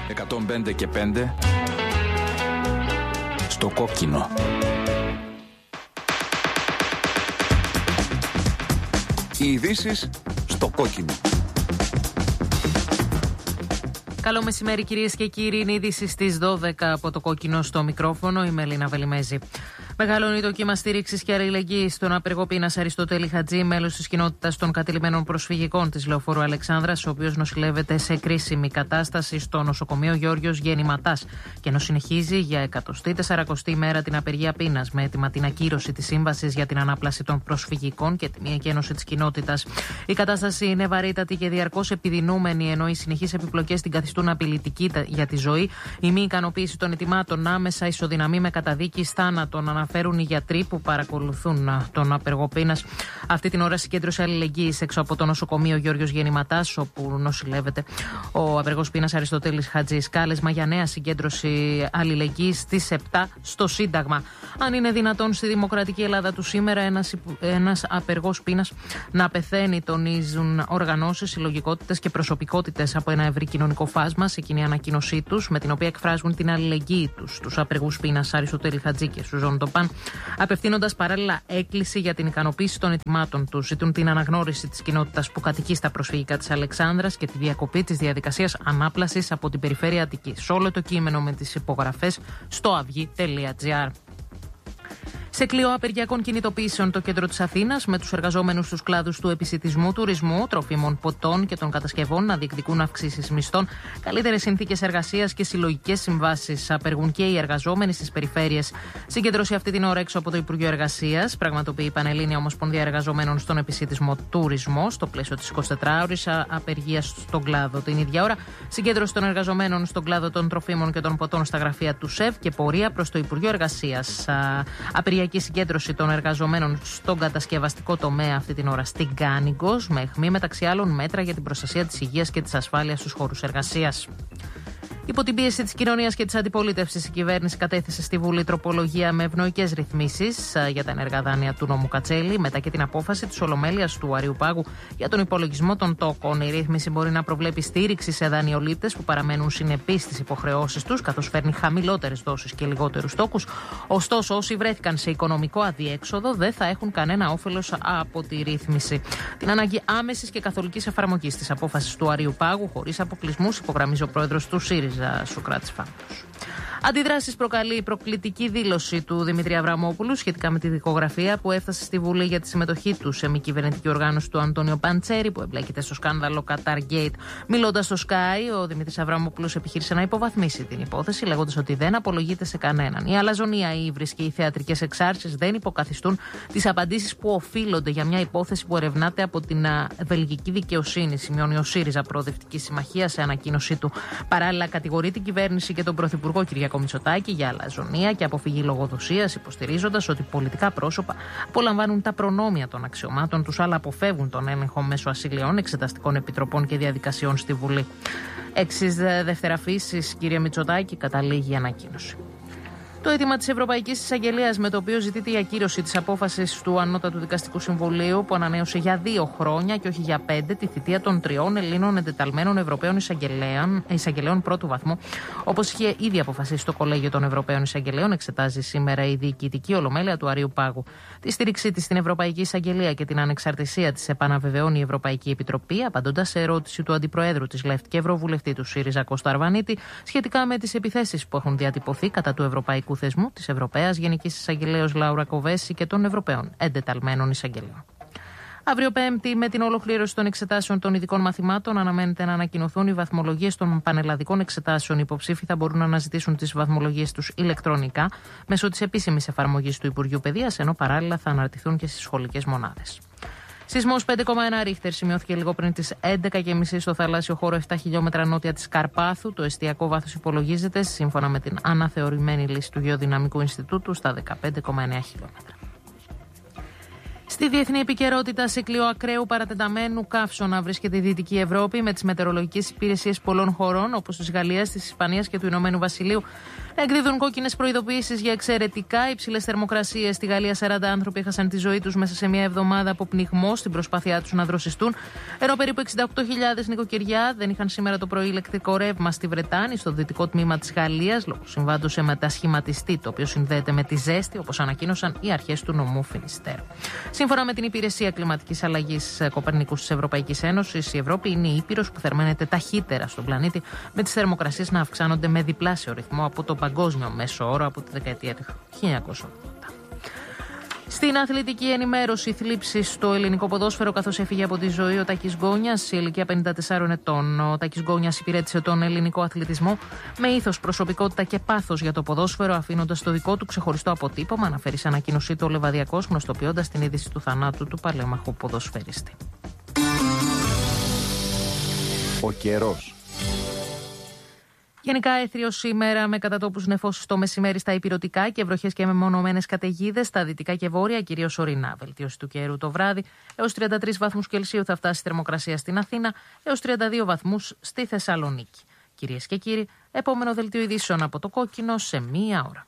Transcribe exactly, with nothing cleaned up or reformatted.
εκατόν πέντε και πέντε στο κόκκινο. Οι ειδήσεις στο κόκκινο. Καλό μεσημέρι, κυρίες και κύριοι. Είναι είδηση στις δώδεκα από το κόκκινο στο μικρόφωνο. Είμαι Ελίνα Βελιμέζη. Μεγαλώνει το κύμα στήριξης και αλληλεγγύης στον απεργό πείνας Αριστοτέλη Χατζή, μέλος της κοινότητας των κατηλημμένων προσφυγικών της Λεωφόρου Αλεξάνδρας, ο οποίος νοσηλεύεται σε κρίσιμη κατάσταση στο νοσοκομείο Γιώργιος Γεννηματάς και ενώ συνεχίζει για εκατοστή τεσσαρακοστή μέρα την απεργία πείνας με αίτημα την ακύρωση της σύμβασης για την ανάπλαση των προσφυγικών και τη μη εκένωση της κοινότητας. Η κατάσταση είναι βαρύτατη και διαρκώς επιδεινούμενη, ενώ οι συνεχείς επιπλοκές την καθιστούν απειλητική για τη ζωή. Η μη ικανοποίηση των αιτημάτων άμεσα ισοδυναμεί με καταδίκη θάνατον, αναφέρουν οι γιατροί που παρακολουθούν τον απεργό πείνας. Αυτή την ώρα συγκέντρωσε αλληλεγγύης έξω από το νοσοκομείο Γιώργιος Γεννηματάς, όπου νοσηλεύεται ο απεργός πείνας Αριστοτέλης Χατζής. Κάλεσμα για νέα συγκέντρωση αλληλεγγύης στις επτά στο Σύνταγμα. Αν είναι δυνατόν στη δημοκρατική Ελλάδα του σήμερα ένας, ένας απεργός πείνας να πεθαίνει, τονίζουν οργανώσεις, συλλογικότητες και προσωπικότητες από ένα ευρύ κοινωνικό φάσμα σε κοινή ανακοίνωσή τους, με την οποία εκφράζουν την αλληλεγγύη τους στους απεργούς πείνας Αριστοτέλη Χατζή και Σουζόν Τοπάν, απευθύνοντας παράλληλα έκκληση για την ικανοποίηση των αιτημάτων τους. Ζητούν την αναγνώριση της κοινότητας που κατοικεί στα προσφυγικά της Αλεξάνδρας και τη διακοπή της διαδικασίας ανάπλασης από την περιφέρεια Αττικής. Όλο το κείμενο με τις υπογραφές στο αυγή τελεία τζι άρ. Σε κλειό απεργιακών κινητοποιήσεων το κέντρο της Αθήνας, με τους εργαζόμενους στους κλάδους του επισιτισμού, τουρισμού, τροφίμων, ποτών και των κατασκευών να διεκδικούν αυξήσεις μισθών, καλύτερες συνθήκες εργασίας και συλλογικές συμβάσεις. Απεργούν και οι εργαζόμενοι στις περιφέρειες. Συγκέντρωση αυτή την ώρα έξω από το Υπουργείο Εργασίας πραγματοποιεί η Πανελλήνια Ομοσπονδία Εργαζομένων στον Επισιτισμό Τουρισμό, στο πλαίσιο της εικοσιτετράωρης απεργίας στον κλάδο. Την ίδια ώρα, συγκέντρωση των εργαζομένων στον κλάδο των τροφίμων και των ποτών στα γραφεία του ΣΕΒ και πορεία προς το Υπουργείο Εργασίας. Απεργιακή συγκέντρωση των εργαζομένων στον κατασκευαστικό τομέα αυτή την ώρα στην Κάνιγκος, με αιχμή μεταξύ άλλων μέτρα για την προστασία της υγείας και της ασφάλειας στους χώρους εργασίας. Υπό την πίεση της κοινωνίας και της αντιπολίτευσης, η κυβέρνηση κατέθεσε στη Βουλή τροπολογία με ευνοϊκές ρυθμίσεις για τα ενεργά δάνεια του νόμου Κατσέλη, μετά και την απόφαση της Ολομέλειας του Αριουπάγου για τον υπολογισμό των τόκων. Η ρύθμιση μπορεί να προβλέπει στήριξη σε δανειολήπτες που παραμένουν συνεπείς στις υποχρεώσεις τους, καθώς φέρνει χαμηλότερες δόσεις και λιγότερους τόκους. Ωστόσο, όσοι βρέθηκαν σε οικονομικό αδιέξοδο δεν θα έχουν κανένα όφελος από τη ρύθμιση. Την ανάγκη άμεσης και καθολικής εφαρμογής της απόφασης του Αριουπάγου, χωρίς αποκλεισμούς, υπογραμμίζει ο πρόεδρος του ΣΥΡΙΖΑ, Σωκράτης Φάμπρος. Αντιδράσεις προκαλεί η προκλητική δήλωση του Δημήτρη Αβραμόπουλου σχετικά με τη δικογραφία που έφτασε στη Βουλή για τη συμμετοχή του σε μη κυβερνητική οργάνωση του Αντώνιο Παντσέρη, που εμπλέκεται στο σκάνδαλο Qatar Gate. Μιλώντας στο Sky, ο Δημήτρης Αβραμόπουλος επιχείρησε να υποβαθμίσει την υπόθεση, λέγοντας ότι δεν απολογείται σε κανέναν. Η αλαζονία, η ύβρις και οι θεατρικές εξάρσεις δεν υποκαθιστούν τις απαντήσεις που οφείλονται για μια υπόθεση που ερευνάται από την βελγική δικαιοσύνη, σημειώνει ο ΣΥΡΙΖΑ Προοδευτική Συμμαχία σε ανακοίνωσή του. Παράλληλα, κατηγορεί την κυβέρνηση και τον Πρωθυπουργό Κυριάκο Μητσοτάκη για αλαζονία και αποφυγή λογοδοσίας, υποστηρίζοντας ότι πολιτικά πρόσωπα απολαμβάνουν τα προνόμια των αξιωμάτων τους, αλλά αποφεύγουν τον έλεγχο μέσω ασυλαιών, εξεταστικών επιτροπών και διαδικασιών στη Βουλή. Εξής δευτεραφύσης, κύριε Μητσοτάκη, καταλήγει η ανακοίνωση. Το αίτημα της Ευρωπαϊκής Εισαγγελίας, με το οποίο ζητείται η ακύρωση της απόφασης του Ανώτατου Δικαστικού Συμβουλίου, που ανανέωσε για δύο χρόνια και όχι για πέντε τη θητεία των τριών Ελλήνων εντεταλμένων Ευρωπαίων Εισαγγελέων, εισαγγελέων πρώτου βαθμού, όπως είχε ήδη αποφασίσει το Κολέγιο των Ευρωπαίων Εισαγγελέων, εξετάζει σήμερα η Διοικητική Ολομέλεια του Αριουπάγου. Τη στήριξή της στην Ευρωπαϊκή Εισαγγελία και την ανεξαρτησία της επαναβεβαιώνει η Ευρωπαϊκή Επιτροπή, απαντώντας σε ερώτηση του Αντιπροέδρου της ΛΕΦΤ και Ευρωβουλευτή του ΣΥΡΙΖΑ Κώστα Αρβανίτη σχετικά με τις επιθέσεις που έχουν διατυπωθεί κατά του Ευρωπαϊκού Θεσμού, της Ευρωπαίας Γενικής Εισαγγελέως Λάουρα Κοβέση και των Ευρωπαίων εντεταλμένων εισαγγελίων. Αύριο Πέμπτη, με την ολοκλήρωση των εξετάσεων των ειδικών μαθημάτων, αναμένεται να ανακοινωθούν οι βαθμολογίες των πανελλαδικών εξετάσεων. Οι υποψήφοι θα μπορούν να αναζητήσουν τις βαθμολογίες τους ηλεκτρονικά μέσω της επίσημης εφαρμογής του Υπουργείου Παιδείας, ενώ παράλληλα θα αναρτηθούν και στις σχολικές μονάδες. Σεισμός πέντε κόμμα ένα ρίχτερ σημειώθηκε λίγο πριν τις έντεκα και μισή στο θαλάσσιο χώρο επτά χιλιόμετρα νότια της Καρπάθου. Το εστιακό βάθος υπολογίζεται, σύμφωνα με την αναθεωρημένη λύση του Γεωδυναμικού Ινστιτούτου, στα δεκαπέντε κόμμα εννέα χιλιόμετρα. Στη διεθνή επικαιρότητα, σύκλιο ακραίου παρατεταμένου καύσωνα βρίσκεται η Δυτική Ευρώπη, με τις μετεωρολογικές υπηρεσίες πολλών χωρών, όπως της Γαλλίας, της Ισπανίας και του Ηνωμένου Βασιλείου, να εκδίδουν κόκκινες προειδοποιήσεις για εξαιρετικά υψηλές θερμοκρασίες. Στη Γαλλία, σαράντα άνθρωποι έχασαν τη ζωή τους μέσα σε μια εβδομάδα από πνιγμό στην προσπάθειά τους να δροσιστούν, ενώ περίπου εξήντα οκτώ χιλιάδες νοικοκυριά δεν είχαν σήμερα το πρωί ηλεκτρικό ρεύμα. Στη Βρετάνη, στο δυτικό τμήμα της Γαλλίας, λόγω συμβάντος σε μετασχηματιστή, το οποίο συνδέεται με τη ζέστη, όπως ανακοίνωσαν οι αρχές του νομού Φινιστέρου. Σύμφωνα με την Υπηρεσία Κλιματικής Αλλαγής Κοπερνικούς της Ευρωπαϊκής Ένωσης, η Ευρώπη είναι η ήπειρος που θερμαίνεται ταχύτερα στον πλανήτη, με τις θερμοκρασίες να αυξάνονται με διπλάσιο ρυθμό από το παγκόσμιο μέσο όρο από τη δεκαετία του χίλια εννιακόσια ογδόντα. Στην αθλητική ενημέρωση, θλίψεις στο ελληνικό ποδόσφαιρο, καθώς έφυγε από τη ζωή ο Τάκης Γκόνιας σε ηλικία πενήντα τεσσάρων ετών. Ο Τάκης Γκόνιας υπηρέτησε τον ελληνικό αθλητισμό με ήθος, προσωπικότητα και πάθος για το ποδόσφαιρο, αφήνοντας το δικό του ξεχωριστό αποτύπωμα, αναφέρει σε ανακοίνωσή του ο Λεβαδιακός, γνωστοποιώντας την είδηση του θανάτου του παλέμαχου ποδοσφαιριστή. Ο καιρός. Γενικά έθριο σήμερα, με κατατόπους νεφώσεις το μεσημέρι στα ηπειρωτικά και βροχές και μεμονωμένες καταιγίδες στα δυτικά και βόρεια, κυρίως ορεινά. Βελτίωση του καιρού το βράδυ, έως τριάντα τρεις βαθμούς Κελσίου θα φτάσει η θερμοκρασία στην Αθήνα, έως τριάντα δύο βαθμούς στη Θεσσαλονίκη. Κυρίες και κύριοι, επόμενο δελτίο ειδήσεων από το Κόκκινο σε μία ώρα.